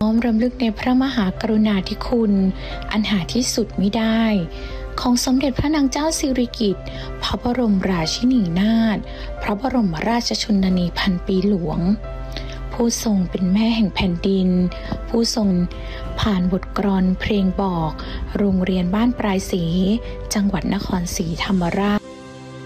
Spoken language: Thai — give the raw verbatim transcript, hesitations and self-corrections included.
น้อมรำลึกในพระมหากรุณาธิคุณอันหาที่สุดมิได้ของสมเด็จพระนางเจ้าสิริกิติ์พระบรมราชินีนาถพระบรมราชชนนีพันปีหลวงผู้ทรงเป็นแม่แห่งแผ่นดินผู้ทรงผ่านบทกลอนเพลงบอกโรงเรียนบ้านปลายศรีจังหวัดนครศรีธรรมราช